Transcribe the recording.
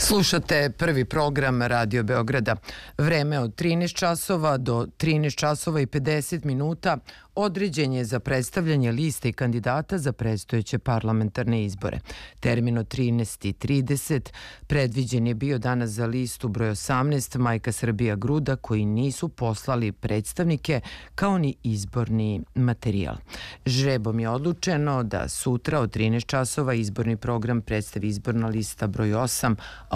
Slušate prvi program Radio Beograda. Vreme od 13 časova do 13 časova i 50 minuta određen je za predstavljanje liste i kandidata za predstojeće parlamentarne izbore. Termin od 13:30 predviđen je bio danas za listu broj 18 Majka Srbija Gruda, koji nisu poslali predstavnike kao ni izborni materijal. Žrebom je odlučeno da sutra od 13 časova izborni program predstavi izborna lista broj 8,